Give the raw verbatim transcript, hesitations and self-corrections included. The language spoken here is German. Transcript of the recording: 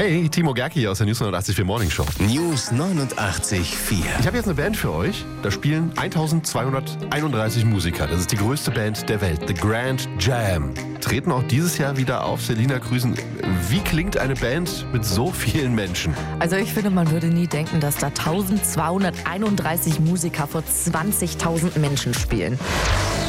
Hey, Timo Gerke hier aus der News neunundachtzig Komma vier Morning Show. News neunundachtzig Komma vier. Ich habe jetzt eine Band für euch. Da spielen eintausendzweihunderteinunddreißig Musiker. Das ist die größte Band der Welt, The Grand Jam. Treten auch dieses Jahr wieder auf. Selina Grüßen. Wie klingt eine Band mit so vielen Menschen? Also ich finde, man würde nie denken, dass da eintausendzweihunderteinunddreißig Musiker vor zwanzigtausend Menschen spielen.